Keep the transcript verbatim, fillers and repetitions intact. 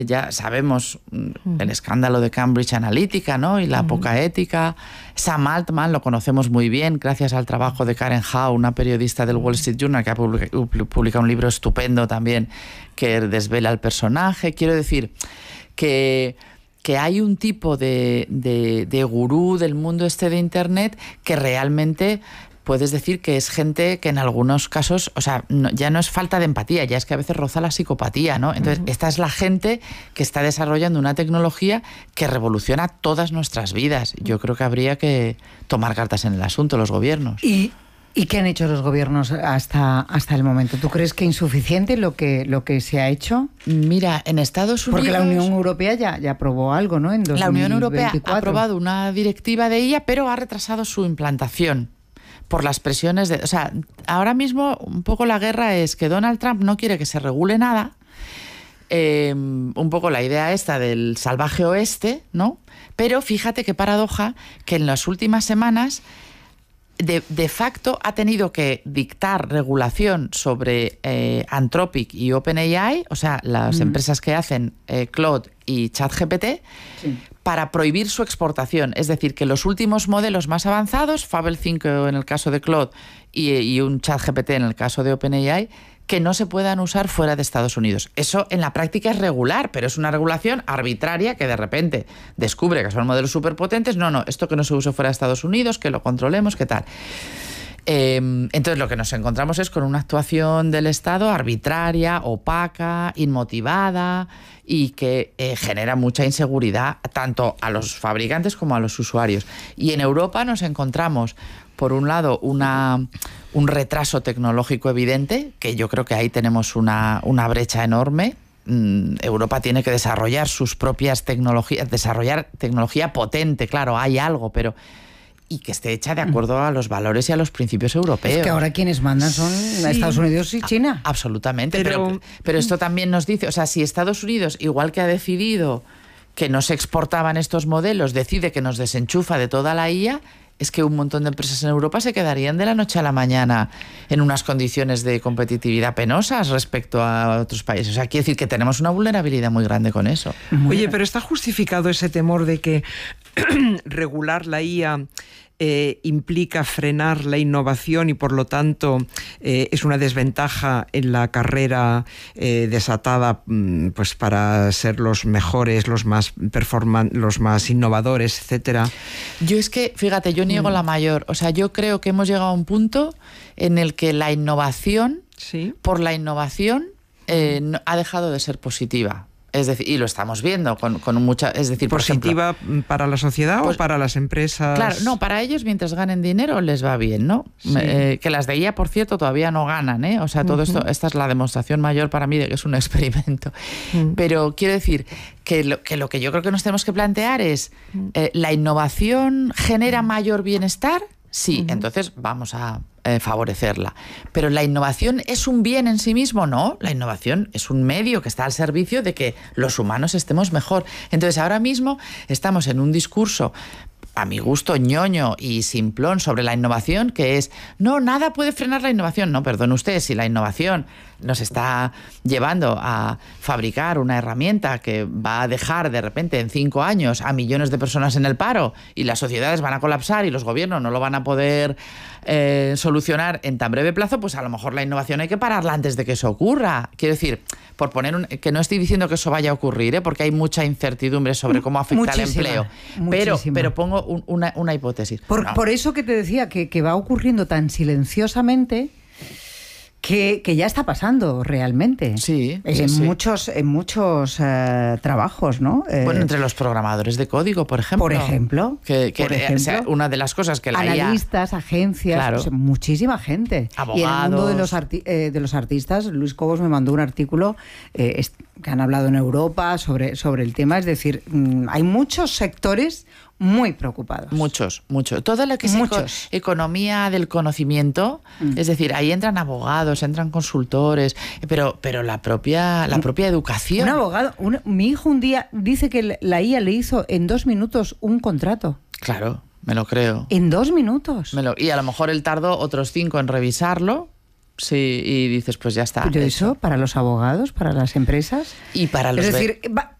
Ya sabemos el escándalo de Cambridge Analytica, ¿no? Y la poca ética. Sam Altman lo conocemos muy bien gracias al trabajo de Karen Howe, una periodista del Wall Street Journal que ha publicado un libro estupendo también que desvela el personaje. Quiero decir que, que hay un tipo de, de, de gurú del mundo este de Internet que realmente... puedes decir que es gente que en algunos casos, o sea, no, ya no es falta de empatía, ya es que a veces roza la psicopatía, ¿no? Entonces, uh-huh. esta es la gente que está desarrollando una tecnología que revoluciona todas nuestras vidas. Yo creo que habría que tomar cartas en el asunto, los gobiernos. ¿Y, y qué han hecho los gobiernos hasta, hasta el momento? ¿Tú crees que insuficiente lo que, lo que se ha hecho? Mira, en Estados Unidos... Porque la Unión Europea ya, ya aprobó algo, ¿no? En dos mil veinticuatro. La Unión Europea ha aprobado una directiva de ella, pero ha retrasado su implantación. Por las presiones de... O sea, ahora mismo un poco la guerra es que Donald Trump no quiere que se regule nada. Eh, un poco la idea esta del salvaje oeste, ¿no? Pero fíjate qué paradoja que en las últimas semanas de, de facto ha tenido que dictar regulación sobre eh, Anthropic y OpenAI, o sea, las mm. empresas que hacen eh, Claude y ChatGPT, sí. para prohibir su exportación. Es decir, que los últimos modelos más avanzados, Fable cinco en el caso de Claude y, y un ChatGPT en el caso de OpenAI, que no se puedan usar fuera de Estados Unidos. Eso en la práctica es regular, pero es una regulación arbitraria que de repente descubre que son modelos superpotentes. No, no, esto que no se use fuera de Estados Unidos, que lo controlemos, ¿qué tal? Eh, entonces lo que nos encontramos es con una actuación del Estado arbitraria, opaca, inmotivada y que eh, genera mucha inseguridad tanto a los fabricantes como a los usuarios. Y en Europa nos encontramos, por un lado, una, un retraso tecnológico evidente, que yo creo que ahí tenemos una, una brecha enorme. Mm, Europa tiene que desarrollar sus propias tecnologías, desarrollar tecnología potente, claro, hay algo, pero... y que esté hecha de acuerdo a los valores y a los principios europeos. Es que ahora quienes mandan son sí. Estados Unidos y China. A, absolutamente, pero... Pero, pero esto también nos dice, o sea, si Estados Unidos, igual que ha decidido que no se exportaban estos modelos, decide que nos desenchufa de toda la I A, es que un montón de empresas en Europa se quedarían de la noche a la mañana en unas condiciones de competitividad penosas respecto a otros países. O sea, quiere decir que tenemos una vulnerabilidad muy grande con eso. Oye, pero ¿está justificado ese temor de que regular la I A eh, implica frenar la innovación y por lo tanto eh, es una desventaja en la carrera eh, desatada pues para ser los mejores, los más performan- los más innovadores, etcétera? Yo es que, fíjate, yo niego mm. la mayor. O sea, yo creo que hemos llegado a un punto en el que la innovación, ¿sí? por la innovación, eh, no, ha dejado de ser positiva. Es decir, y lo estamos viendo con, con mucha... Es decir, ¿positiva por ejemplo, para la sociedad pues, o para las empresas? Claro, no, para ellos mientras ganen dinero les va bien, ¿no? Sí. Eh, que las de I A, por cierto, todavía no ganan, ¿eh? O sea, todo uh-huh. esto, esta es la demostración mayor para mí de que es un experimento. Uh-huh. Pero quiero decir que lo, que lo que yo creo que nos tenemos que plantear es, eh, ¿la innovación genera mayor bienestar? Sí, uh-huh. entonces vamos a... Eh, favorecerla. Pero la innovación es un bien en sí mismo, no. La innovación es un medio que está al servicio de que los humanos estemos mejor. Entonces ahora mismo estamos en un discurso, a mi gusto, ñoño y simplón sobre la innovación, que es, no, nada puede frenar la innovación. No, perdón usted, si la innovación nos está llevando a fabricar una herramienta que va a dejar de repente en cinco años a millones de personas en el paro y las sociedades van a colapsar y los gobiernos no lo van a poder eh, solucionar en tan breve plazo, pues a lo mejor la innovación hay que pararla antes de que eso ocurra. Quiero decir, por poner un, que no estoy diciendo que eso vaya a ocurrir, ¿eh? Porque hay mucha incertidumbre sobre cómo afecta muchísima, el empleo. Pero, pero pongo un, una, una hipótesis. Por, no. por eso que te decía que, que va ocurriendo tan silenciosamente... Que, que ya está pasando realmente. Sí. En sí. muchos, en muchos uh, trabajos, ¿no? Eh, bueno, entre los programadores de código, por ejemplo. Por ejemplo. Que, que por ejemplo, o sea, una de las cosas que la analistas, I A... agencias, claro. o sea, muchísima gente. Abogados. Y en el mundo de los, arti- eh, de los artistas, Luis Cobos me mandó un artículo eh, est- que han hablado en Europa sobre, sobre el tema. Es decir, mmm, hay muchos sectores muy preocupados. Muchos, muchos. Todo lo que es eco- economía del conocimiento, mm. es decir, ahí entran abogados, entran consultores, pero, pero la propia, la propia educación. Un abogado, un, mi hijo un día dice que la I A le hizo en dos minutos un contrato. Claro, me lo creo. En dos minutos. Me lo, y a lo mejor él tardó otros cinco en revisarlo. Sí, y dices, pues ya está. Pero eso, para los abogados, para las empresas. Y para los Es decir, va,